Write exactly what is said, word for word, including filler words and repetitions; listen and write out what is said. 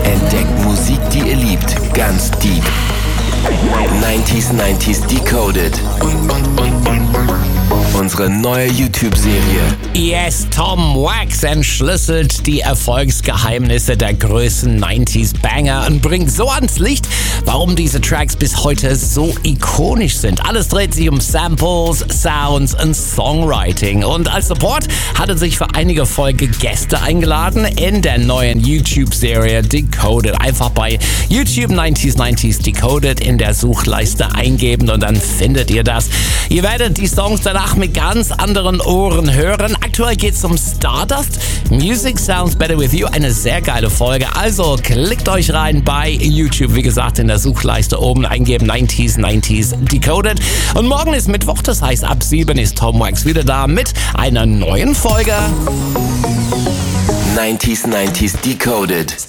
Entdeckt Musik, die ihr liebt, ganz deep. neunziger neunziger Decoded. Unsere neue YouTube-Serie. Yes, Tom Wax entschlüsselt die Erfolgsgeheimnisse der größten neunziger-Banger und bringt so ans Licht, warum diese Tracks bis heute so ikonisch sind. Alles dreht sich um Samples, Sounds und Songwriting. Und als Support hat er sich für einige Folge Gäste eingeladen in der neuen YouTube-Serie Decoded. Einfach bei YouTube neunziger neunziger Decoded in der Suchleiste eingeben und dann findet ihr das. Ihr werdet die Songs danach mit ganz anderen Ohren hören. Aktuell geht es um Stardust. Music Sounds Better With You. Eine sehr geile Folge. Also klickt euch rein bei YouTube. Wie gesagt, in der Suchleiste oben eingeben neunziger neunziger Decoded. Und morgen ist Mittwoch, das heißt ab sieben ist Tom Wax wieder da mit einer neuen Folge. neunziger neunziger Decoded.